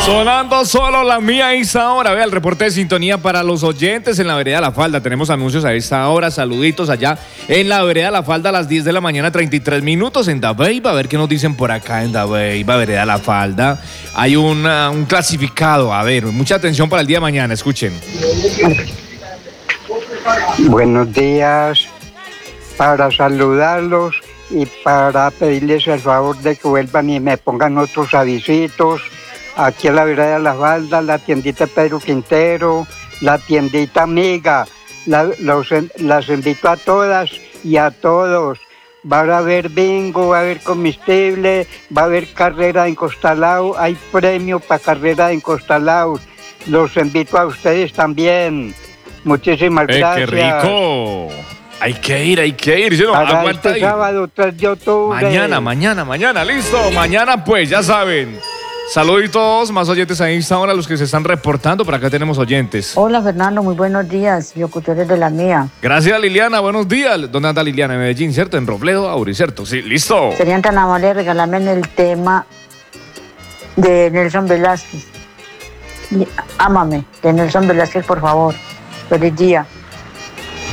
Sonando solo la mía a esta hora. Vea el reporte de sintonía para los oyentes en la vereda La Falda. Tenemos anuncios a esta hora. Saluditos allá en la vereda La Falda a las 10 de la mañana, 33 minutos en Dabeiba. A ver qué nos dicen por acá en Dabeiba, vereda La Falda. Hay un clasificado. A ver, mucha atención para el día de mañana. Escuchen. Buenos días. Para saludarlos y para pedirles el favor de que vuelvan y me pongan otros avisitos. Aquí en la vereda de La Falda, la tiendita Pedro Quintero, la tiendita Amiga. Las invito a todas y a todos. Va a haber bingo, va a haber comestible, va a haber carrera en Costalao. Hay premio para carrera en Costalao. Los invito a ustedes también. Muchísimas gracias. ¡Qué rico! Hay que ir. Yo no para aguanta este ir. sábado 3 de octubre. Mañana, listo. Mañana pues, ya saben. Saluditos, más oyentes a esta hora, los que se están reportando. Por acá tenemos oyentes. Hola Fernando, muy buenos días, locutores de la mía. Gracias Liliana, buenos días. ¿Dónde anda Liliana? En Medellín, ¿cierto? En Robledo, Auri, ¿cierto? Sí, listo. Serían tan amables de regalarme el tema de Nelson Velázquez. Ámame, de Nelson Velázquez, por favor. Feliz día.